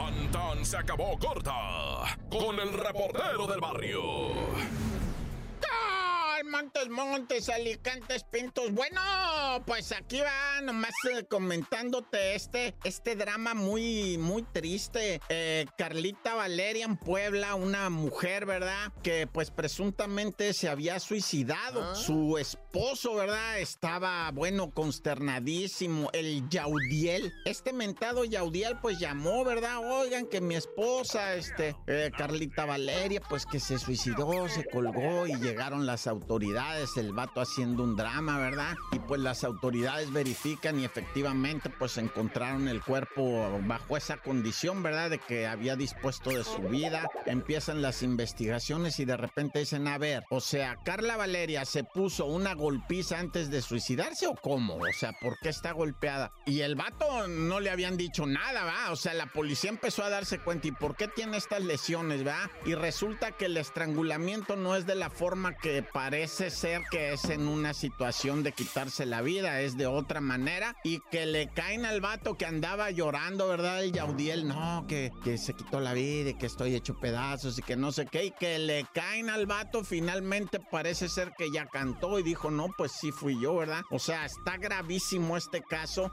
Tan tan se acabó corta con el reportero del barrio. Montes, Alicantes, Pintos. Bueno, pues aquí va nomás comentándote este drama muy triste. Carlita Valeria en Puebla, una mujer, ¿verdad? Que pues presuntamente se había suicidado. Su esposo, ¿verdad? Estaba, consternadísimo. El Yaudiel. Este mentado Yaudiel pues llamó, ¿verdad? Oigan, que mi esposa, Carlita Valeria, pues que se suicidó, se colgó y llegaron las autoridades, el vato haciendo un drama, ¿verdad? Y pues las autoridades verifican y efectivamente pues encontraron el cuerpo bajo esa condición, ¿verdad? De que había dispuesto de su vida. Empiezan las investigaciones y de repente dicen, a ver, o sea, ¿Carla Valeria se puso una golpiza antes de suicidarse o cómo? O sea, ¿por qué está golpeada? Y el vato no le habían dicho nada, ¿va? O sea, la policía empezó a darse cuenta, ¿y por qué tiene estas lesiones, va? Y resulta que el estrangulamiento no es de la forma que parece ser, que es en una situación de quitarse la vida, es de otra manera, y que le caen al vato que andaba llorando, ¿verdad? El Yaudiel, no, que se quitó la vida y que estoy hecho pedazos y que no sé qué, y que le caen al vato, finalmente parece ser que ya cantó y dijo, no, pues sí fui yo, ¿verdad? O sea, está gravísimo este caso